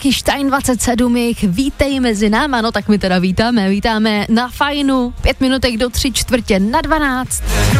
taky Stein 27, vítej mezi náma, no tak my teda vítáme na Fajnu, 5 minutek do 11:45.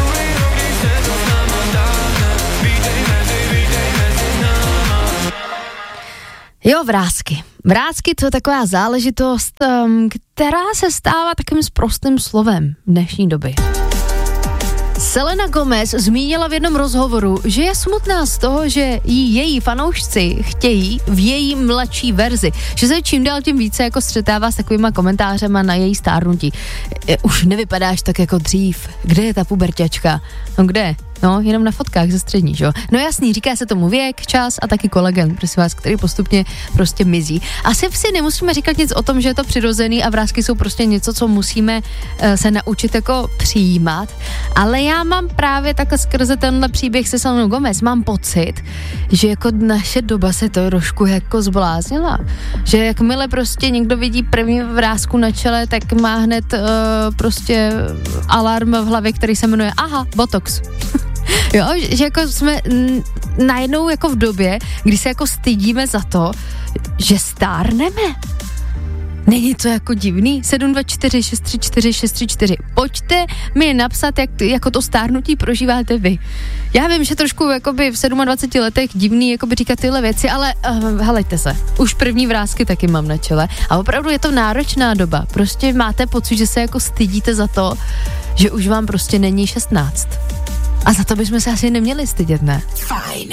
Jo, vrásky to je taková záležitost, která se stává takovým sprostým slovem v dnešní době. Selena Gomez zmínila v jednom rozhovoru, že je smutná z toho, že její fanoušci chtějí v její mladší verzi, že se čím dál tím více jako střetává s takovýma komentářema na její stárnutí. Už nevypadáš tak jako dřív, kde je ta puberťačka? No kde? No, jenom na fotkách ze střední, že jo? No jasný, říká se tomu věk, čas a taky kolagen, prosím vás, který postupně prostě mizí. Asi si nemusíme říkat nic o tom, že je to přirozený a vrásky jsou prostě něco, co musíme se naučit jako přijímat, ale já mám právě takhle skrze tenhle příběh se Selenou Gomez, mám pocit, že jako naše doba se to trošku jako zbláznila, že jakmile prostě někdo vidí první vrásku na čele, tak má hned prostě alarm v hlavě, který se jmenuje botox. Jo, že jako jsme najednou jako v době, kdy se jako stydíme za to, že stárneme. Není to jako divný? 724 634 634. Pojďte mi napsat, jak jako to stárnutí prožíváte vy. Já vím, že trošku jakoby v 27 letech divný jakoby říkat tyhle věci, ale helejte se. Už první vrásky taky mám na čele. A opravdu je to náročná doba. Prostě máte pocit, že se jako stydíte za to, že už vám prostě není 16. A za to bychom se asi neměli stydět, ne? Fajn.